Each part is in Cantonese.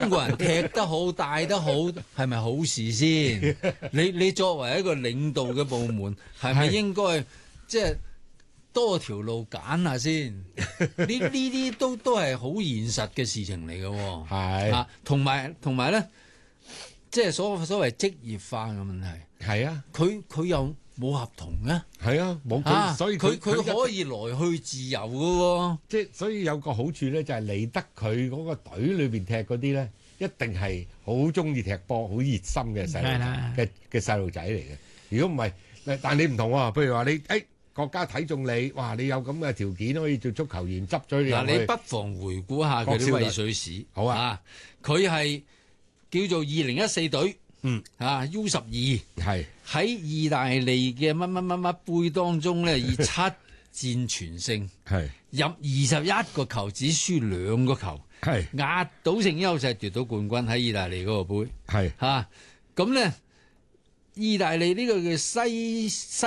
中國人踢得好、帶得好，係咪好事先？你作為一個領導嘅部門，係咪應該即係多條路揀下先？呢啲都係好現實嘅事情嚟嘅喎。 係啊，同埋咧，即係所謂職業化嘅問題。 係啊， 佢又冇合同嘅。 係啊，冇佢，所以佢可以來去自由嘅喎。即係所以有個好處咧，就係嚟得佢嗰個隊裏邊踢嗰啲咧，一定係好中意踢波、好熱心嘅細路仔嚟嘅。如果唔係，但你唔同喎。譬如話你國家睇中你，哇！你有咁嘅條件可以做足球員，執咗你入去。 你不妨回顧下佢啲威水史。 好啊， 佢係叫做2014隊。U12 係喺意大利嘅乜杯當中咧，以7戰全勝， 係入21個球，只輸2個球， 係壓倒性優勢奪到冠軍喺意大利嗰個杯， 係咁咧，意大利呢個叫西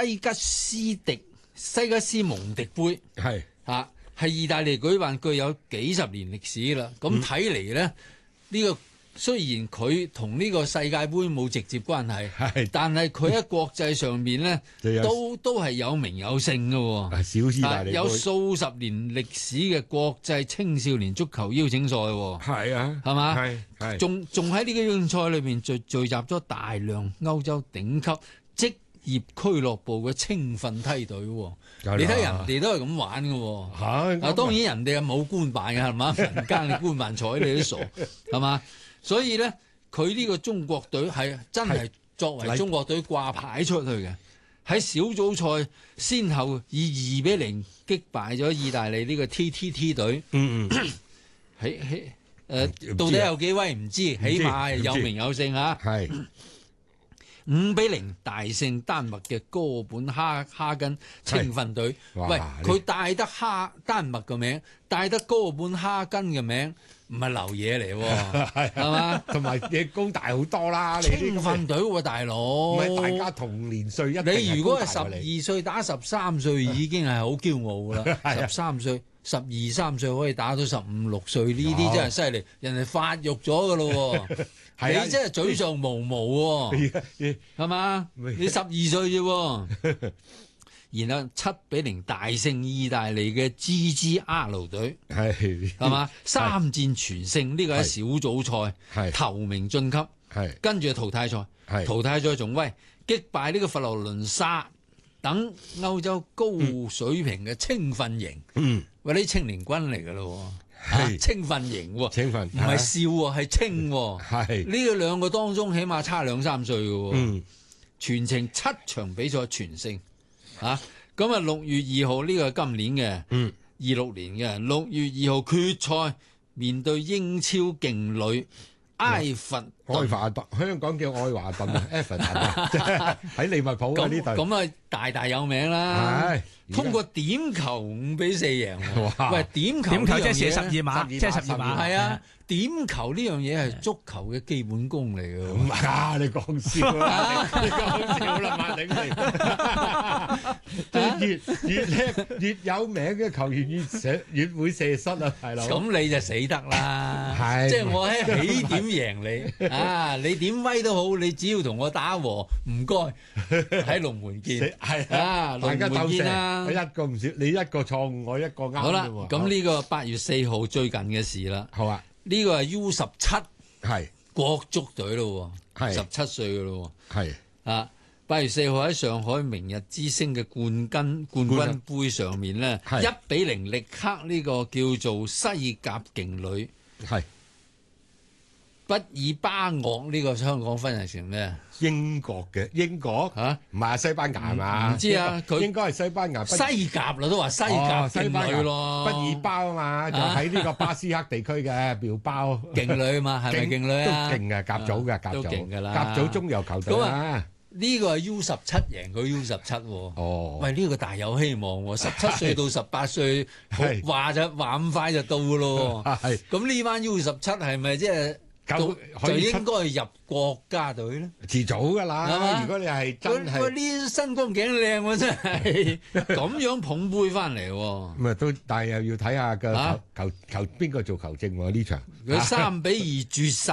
吉斯蒙迪杯係意大利舉辦，具有幾十年歷史啦。咁睇嚟咧，呢個雖然佢同呢個世界盃冇直接關係，但係佢喺國際上面咧都係有名有姓嘅喎。 小意大利有數十年歷史嘅國際青少年足球邀請賽喎。 係啊， 係嘛？ 係仲喺呢個邀請賽裏邊聚集咗大量歐洲頂級職業俱樂部嘅青訓梯隊喎。你睇人哋都係咁玩嘅喎。當然人哋係冇官辦嘅係嘛？民間嘅官辦彩你都傻係嘛？所以咧，佢呢個中國隊係真係作為中國隊掛牌出去嘅，喺小組賽先後以2-0擊敗咗意大利呢個 TTT 隊。到底有幾威唔知，起碼有名有姓嚇。 係 5-0大勝丹麥嘅哥本哈根青訓隊。喂，佢帶得丹麥嘅名，帶得哥本哈根嘅名。唔係流嘢嚟喎，係嘛？ 同埋你高大好多啦， 青訓隊喎大佬， 唔係大家同年歲一定係高大過你。 你如果係12歲打13歲已經係好驕傲㗎啦，13歲、12、13歲可以打到15、16歲，呢啲真係犀利，人哋發育咗㗎咯喎，你真係嘴上無毛喎，係嘛？你12歲啫喎。然後7-0大勝意大利嘅 GGR 隊，係嘛？3戰全勝，呢個喺小組賽頭名晉級，跟住淘汰賽，淘汰賽仲威，擊敗呢個佛羅倫薩等歐洲高水平嘅青訓營，喂，啲青年軍嚟㗎咯喎，青訓營喎，唔係笑喎，係青喎，呢個兩個當中起碼差2-3歲㗎喎，全程7場比賽全勝。咁啊6月2號呢個係今年嘅26年嘅6月2號決賽，面對英超勁旅埃弗頓， 香港叫愛華頓啊，埃弗頓喺利物浦啊呢隊， 咁啊大有名啦。通過點球5-4贏，喂，點球即係射12碼，即係12碼， 係啊。點球呢樣嘢係足球嘅基本功嚟嘅。 唔係啊，你講笑啦，你講笑啦，馬鼎盛，越叻越有名嘅球員越會射失啊，大佬。 咁你就死得啦，即係我喺起點贏你啊！你點威都好，你只要同我打和，唔該喺龍門見， 係啊， 龍門見啦， 一個唔少，你一個錯誤，我一個啱。 好啦，咁呢個8月4號最近嘅事啦。 好啊。 呢個係 U17 係國足隊咯，17歲嘅咯， 係 8月4號喺上海明日之星嘅冠軍杯上面咧，1-0力克呢個叫做西甲勁旅畢爾巴鄂。呢個香港分係成咩？ 英國嚇，唔係西班牙係嘛？ 唔知啊，佢應該係西班牙西甲啦，都話西甲勁旅咯， 畢爾包啊嘛，就喺呢個巴斯克地區嘅苗包勁旅啊嘛，係咪勁旅啊？ 都勁嘅，甲組嘅， 都勁㗎啦， 甲組中游球隊啦。 呢個係 U17 贏佢 U17 喎。喂，呢個大有希望喎，17歲到18歲話咁快就到㗎咯。咁呢班 U17 係咪即係就應該入國家隊咧， 遲早㗎啦。如果你係真係， 呢身光頸靚喎，真係咁樣捧杯翻嚟喎。 咁啊都，但係又要睇下個球邊個做球證喎呢場。 佢3-2絕殺。